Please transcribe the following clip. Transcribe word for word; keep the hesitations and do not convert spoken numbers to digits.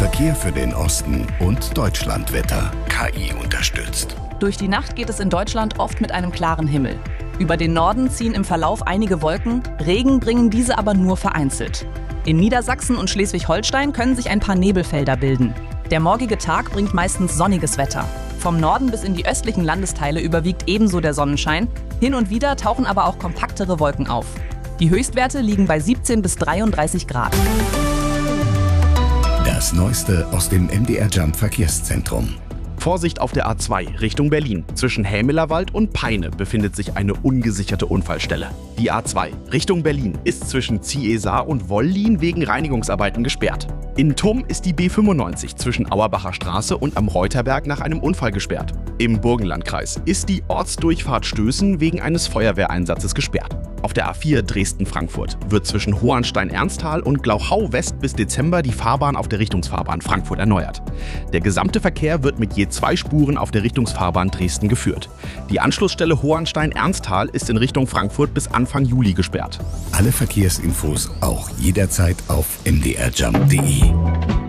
Verkehr für den Osten und Deutschlandwetter. K I unterstützt. Durch die Nacht geht es in Deutschland oft mit einem klaren Himmel. Über den Norden ziehen im Verlauf einige Wolken, Regen bringen diese aber nur vereinzelt. In Niedersachsen und Schleswig-Holstein können sich ein paar Nebelfelder bilden. Der morgige Tag bringt meistens sonniges Wetter. Vom Norden bis in die östlichen Landesteile überwiegt ebenso der Sonnenschein. Hin und wieder tauchen aber auch kompaktere Wolken auf. Die Höchstwerte liegen bei siebzehn bis dreiunddreißig Grad. Das Neueste aus dem M D R Jump Verkehrszentrum. Vorsicht auf der A zwei Richtung Berlin. Zwischen Hämelerwald und Peine befindet sich eine ungesicherte Unfallstelle. Die A zwei Richtung Berlin ist zwischen Ziehesar und Wollin wegen Reinigungsarbeiten gesperrt. In Tumm ist die B fünfundneunzig zwischen Auerbacher Straße und am Reuterberg nach einem Unfall gesperrt. Im Burgenlandkreis ist die Ortsdurchfahrt Stößen wegen eines Feuerwehreinsatzes gesperrt. Auf der A vier Dresden-Frankfurt wird zwischen Hohenstein-Ernsthal und Glauchau West bis Dezember die Fahrbahn auf der Richtungsfahrbahn Frankfurt erneuert. Der gesamte Verkehr wird mit je zwei Spuren auf der Richtungsfahrbahn Dresden geführt. Die Anschlussstelle Hohenstein-Ernsthal ist in Richtung Frankfurt bis Anfang Juli gesperrt. Alle Verkehrsinfos auch jederzeit auf m d r jump punkt d e.